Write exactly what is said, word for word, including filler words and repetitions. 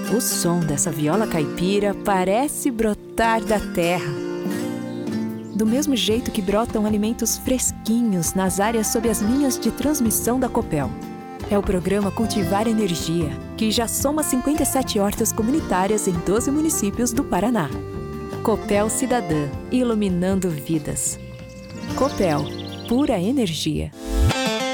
O som dessa viola caipira parece brotar da terra. Do mesmo jeito que brotam alimentos fresquinhos nas áreas sob as linhas de transmissão da Copel. É o programa Cultivar Energia, que já soma cinquenta e sete hortas comunitárias em doze municípios do Paraná. Copel Cidadã, iluminando vidas. Copel, pura energia.